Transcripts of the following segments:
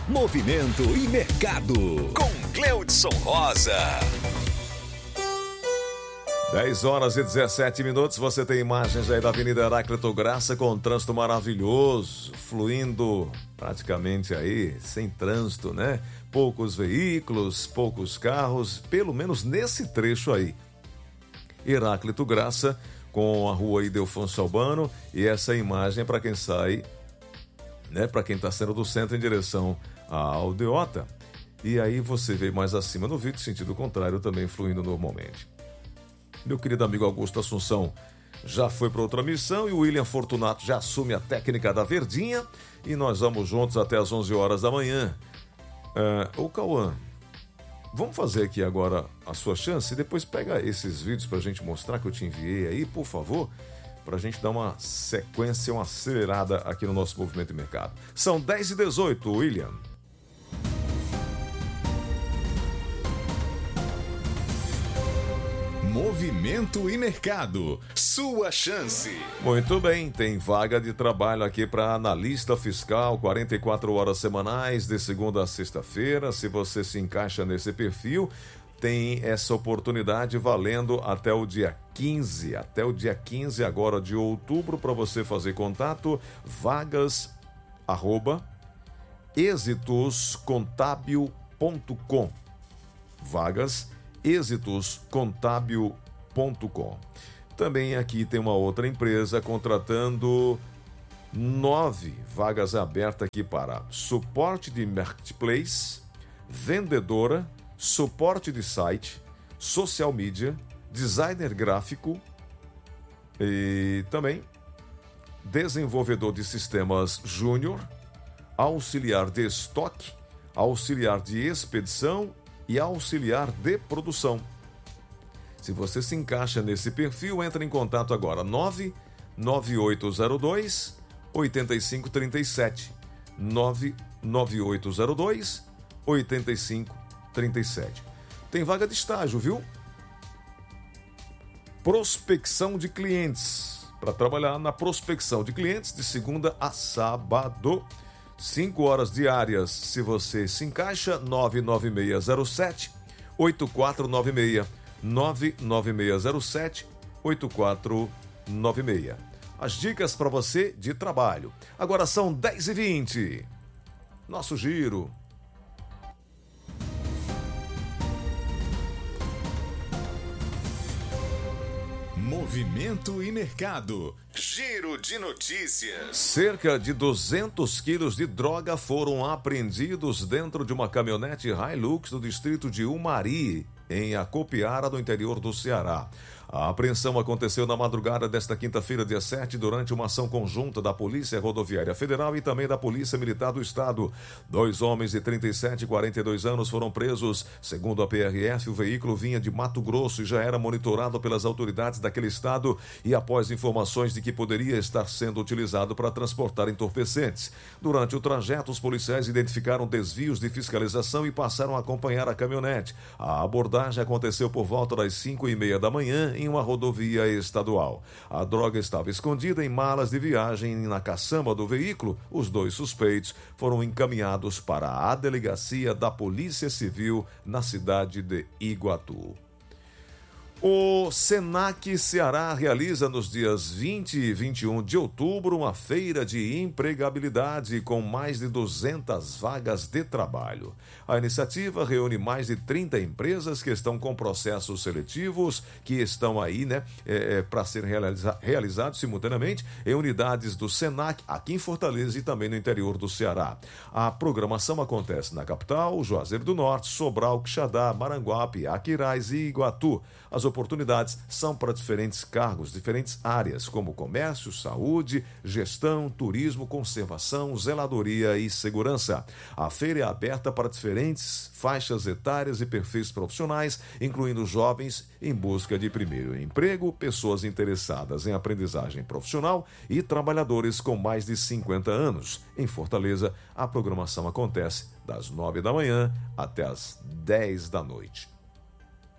Movimento e Mercado, com Cleudson Rosa. 10h17, você tem imagens aí da Avenida Heráclito Graça com um trânsito maravilhoso, fluindo praticamente aí, sem trânsito, né? Poucos veículos, poucos carros, pelo menos nesse trecho aí. Heráclito Graça com a rua Ildefonso Albano, e essa imagem é para quem sai, né? Para quem está saindo do centro em direção à Aldeota. E aí você vê mais acima no vídeo, sentido contrário, também fluindo normalmente. Meu querido amigo Augusto Assunção já foi para outra missão e o William Fortunato já assume a técnica da Verdinha e nós vamos juntos até as 11 horas da manhã. Ô Cauã, vamos fazer aqui agora a sua chance e depois pega esses vídeos para a gente mostrar que eu te enviei aí, por favor, para a gente dar uma sequência, uma acelerada aqui no nosso movimento de mercado. São 10h18, William. Movimento e Mercado, sua chance. Muito bem, tem vaga de trabalho aqui para analista fiscal, 44 horas semanais, de segunda a sexta-feira. Se você se encaixa nesse perfil, tem essa oportunidade valendo até o dia 15. Até o dia 15 agora de outubro, para você fazer contato, vagas@exitoscontabil.com. exitoscontabil.com. Também aqui tem uma outra empresa contratando 9 vagas abertas aqui para suporte de marketplace, vendedora, suporte de site, social media, designer gráfico e também desenvolvedor de sistemas júnior, auxiliar de estoque, auxiliar de expedição e auxiliar de produção. Se você se encaixa nesse perfil, entre em contato agora, 99802-8537. 99802-8537. Tem vaga de estágio, viu? Prospecção de clientes. Para trabalhar na prospecção de clientes de segunda a sábado. 5 horas diárias. Se você se encaixa, 99607-8496. 99607-8496. As dicas para você de trabalho. Agora são 10h20. Nosso giro. Movimento e Mercado. Giro de notícias. Cerca de 200 quilos de droga foram apreendidos dentro de uma caminhonete Hilux no distrito de Umari, em Acopiara, no interior do Ceará. A apreensão aconteceu na madrugada desta quinta-feira, dia 7, durante uma ação conjunta da Polícia Rodoviária Federal e também da Polícia Militar do Estado. 2 homens de 37 e 42 anos foram presos. Segundo a PRF, o veículo vinha de Mato Grosso e já era monitorado pelas autoridades daquele estado e após informações de que poderia estar sendo utilizado para transportar entorpecentes. Durante o trajeto, os policiais identificaram desvios de fiscalização e passaram a acompanhar a caminhonete. A abordagem aconteceu por volta das 5h30 da manhã em uma rodovia estadual. A droga estava escondida em malas de viagem e na caçamba do veículo. Os 2 suspeitos foram encaminhados para a delegacia da Polícia Civil na cidade de Iguatu. O Senac Ceará realiza nos dias 20 e 21 de outubro uma feira de empregabilidade com mais de 200 vagas de trabalho. A iniciativa reúne mais de 30 empresas que estão com processos seletivos, que estão aí, para serem realizados simultaneamente em unidades do Senac, aqui em Fortaleza e também no interior do Ceará. A programação acontece na capital, Juazeiro do Norte, Sobral, Quixadá, Maranguape, Aquiraz e Iguatu. As oportunidades são para diferentes cargos, diferentes áreas, como comércio, saúde, gestão, turismo, conservação, zeladoria e segurança. A feira é aberta para diferentes faixas etárias e perfis profissionais, incluindo jovens em busca de primeiro emprego, pessoas interessadas em aprendizagem profissional e trabalhadores com mais de 50 anos. Em Fortaleza, a programação acontece das 9 da manhã até as 10 da noite.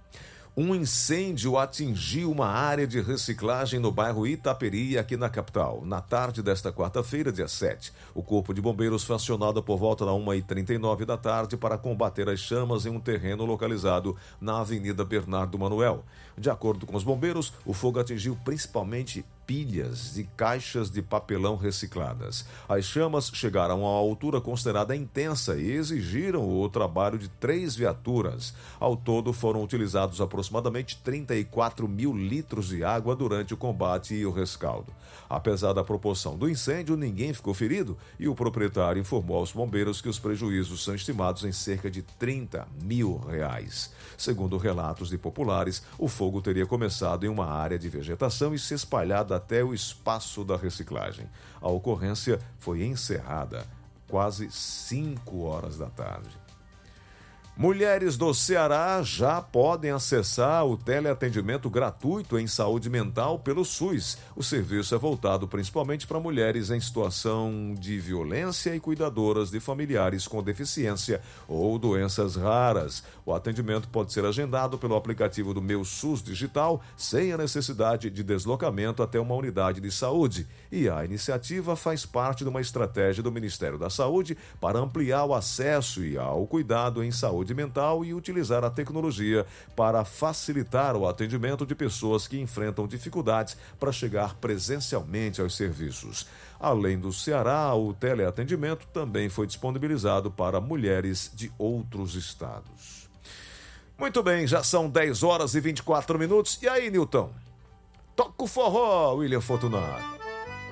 Um incêndio atingiu uma área de reciclagem no bairro Itaperi, aqui na capital, na tarde desta quarta-feira, dia 7. O Corpo de Bombeiros foi acionado por volta da 1h39 da tarde para combater as chamas em um terreno localizado na Avenida Bernardo Manuel. De acordo com os bombeiros, o fogo atingiu principalmente pilhas e caixas de papelão recicladas. As chamas chegaram a uma altura considerada intensa e exigiram o trabalho de 3 viaturas. Ao todo, foram utilizados aproximadamente 34 mil litros de água durante o combate e o rescaldo. Apesar da proporção do incêndio, ninguém ficou ferido e o proprietário informou aos bombeiros que os prejuízos são estimados em cerca de R$30 mil. Segundo relatos de populares, o fogo teria começado em uma área de vegetação e se espalhado até o espaço da reciclagem. A ocorrência foi encerrada quase 5 horas da tarde. Mulheres do Ceará já podem acessar o teleatendimento gratuito em saúde mental pelo SUS. O serviço é voltado principalmente para mulheres em situação de violência e cuidadoras de familiares com deficiência ou doenças raras. O atendimento pode ser agendado pelo aplicativo do Meu SUS Digital, sem a necessidade de deslocamento até uma unidade de saúde. E a iniciativa faz parte de uma estratégia do Ministério da Saúde para ampliar o acesso e ao cuidado em saúde mental e utilizar a tecnologia para facilitar o atendimento de pessoas que enfrentam dificuldades para chegar presencialmente aos serviços. Além do Ceará, o teleatendimento também foi disponibilizado para mulheres de outros estados. Muito bem, já são 10 horas e 24 minutos. E aí, Nilton? Toca o forró, William Fortunato.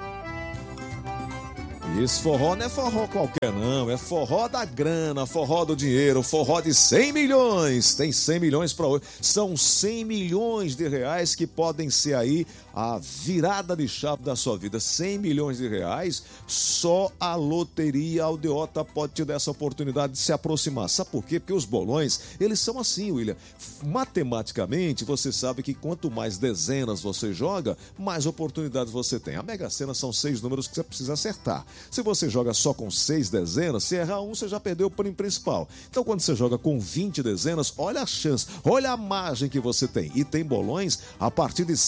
E esse forró não é forró qualquer não, é forró da grana, forró do dinheiro, forró de 100 milhões. Tem 100 milhões para hoje. São 100 milhões de reais que podem ser aí a virada de chave da sua vida. 100 milhões de reais, só a Loteria Aldeota pode te dar essa oportunidade de se aproximar. Sabe por quê? Porque os bolões, eles são assim, William. Matematicamente, você sabe que quanto mais dezenas você joga, mais oportunidades você tem. A Mega Sena são 6 números que você precisa acertar. Se você joga só com 6 dezenas, se errar um, você já perdeu o prêmio principal. Então, quando você joga com 20 dezenas, olha a chance, olha a margem que você tem. E tem bolões a partir de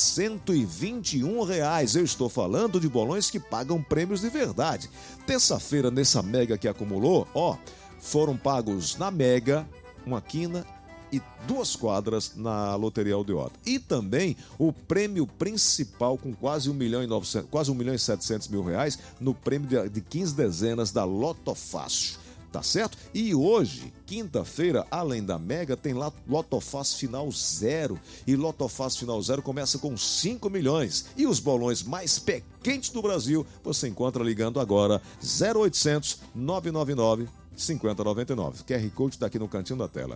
R$121. Eu estou falando de bolões que pagam prêmios de verdade. Terça-feira, nessa Mega que acumulou, foram pagos na Mega uma quina e 2 quadras na Loteria Aldeota. E também o prêmio principal com quase 1.900.000, quase 1.700.000 reais no prêmio de 15 dezenas da Lotofácil. Tá certo? E hoje, quinta-feira, além da Mega, tem lá Lotofácil Final 0. E Lotofácil Final 0 começa com 5 milhões. E os bolões mais pequenos do Brasil, você encontra ligando agora 0800 999 5099. QR Code está aqui no cantinho da tela.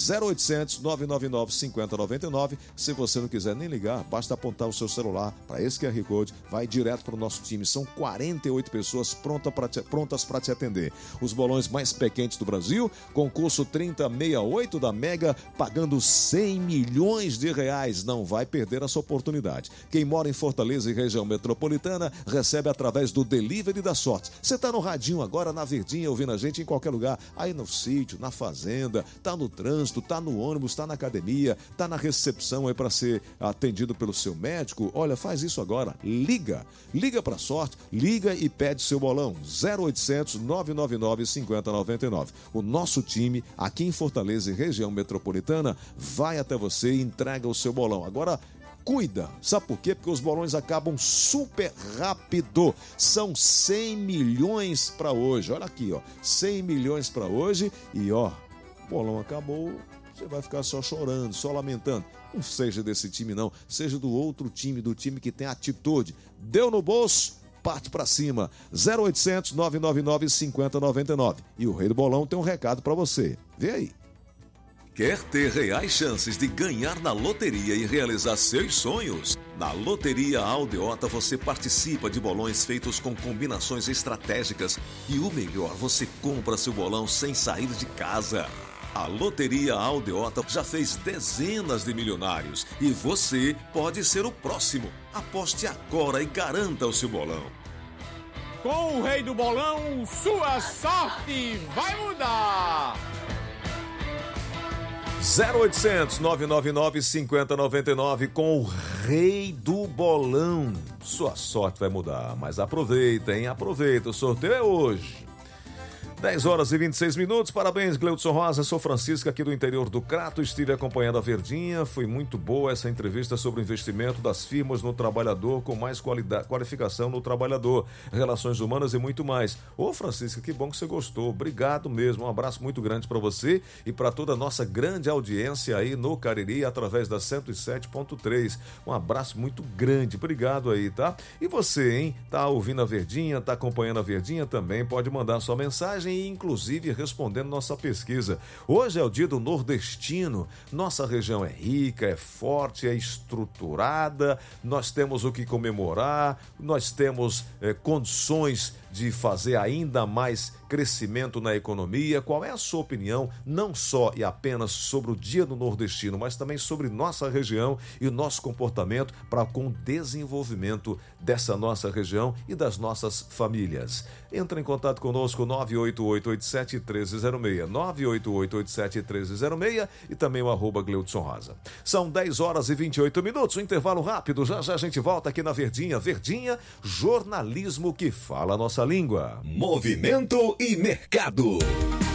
0800 999 5099. Se você não quiser nem ligar, basta apontar o seu celular para esse QR Code, vai direto para o nosso time. São 48 pessoas prontas para te atender. Os bolões mais pequenos do Brasil, concurso 3068 da Mega, pagando 100 milhões de reais. Não vai perder essa oportunidade. Quem mora em Fortaleza e região metropolitana recebe através do Delivery da Sorte. Você está no radinho agora, na Verdinha, ouvindo a gente em qualquer lugar, aí no sítio, na fazenda, tá no trânsito, tá no ônibus, tá na academia, tá na recepção aí para ser atendido pelo seu médico. Olha, faz isso agora, liga pra Sorte, liga e pede seu bolão, 0800 999 5099. O nosso time aqui em Fortaleza e região metropolitana vai até você e entrega o seu bolão. Agora, cuida, sabe por quê? Porque os bolões acabam super rápido. São 100 milhões para hoje. Olha aqui, 100 milhões para hoje e o bolão acabou. Você vai ficar só chorando, só lamentando. Não seja desse time não, seja do outro time, do time que tem atitude. Deu no bolso, parte para cima. 0800 999 5099. E o Rei do Bolão tem um recado para você. Vê aí. Quer ter reais chances de ganhar na loteria e realizar seus sonhos? Na Loteria Aldeota você participa de bolões feitos com combinações estratégicas e o melhor, você compra seu bolão sem sair de casa. A Loteria Aldeota já fez dezenas de milionários e você pode ser o próximo. Aposte agora e garanta o seu bolão. Com o Rei do Bolão, sua sorte vai mudar! 0800 999 5099 com o Rei do Bolão. Sua sorte vai mudar, mas aproveita, hein? Aproveita, o sorteio é hoje. 10 horas e 26 minutos, parabéns, Gleudson Rosa, sou Francisca aqui do interior do Crato, estive acompanhando a Verdinha, foi muito boa essa entrevista sobre o investimento das firmas no trabalhador, com mais qualificação no trabalhador, relações humanas e muito mais. Ô Francisca, que bom que você gostou, obrigado mesmo, um abraço muito grande para você e para toda a nossa grande audiência aí no Cariri, através da 107.3, um abraço muito grande, obrigado aí, tá? E você, hein, tá ouvindo a Verdinha, tá acompanhando a Verdinha também, pode mandar sua mensagem e inclusive respondendo nossa pesquisa. Hoje é o dia do nordestino, nossa região é rica, é forte, é estruturada, nós temos o que comemorar, nós temos condições de fazer ainda mais crescimento na economia. Qual é a sua opinião, não só e apenas sobre o Dia do Nordestino, mas também sobre nossa região e o nosso comportamento para com o desenvolvimento dessa nossa região e das nossas famílias? Entra em contato conosco 98887-1306, 98887-1306 e também o @Gleudson Rosa. São 10 horas e 28 minutos, um intervalo rápido, já já a gente volta aqui na Verdinha. Verdinha, jornalismo que fala a nossa língua. Movimento e mercado.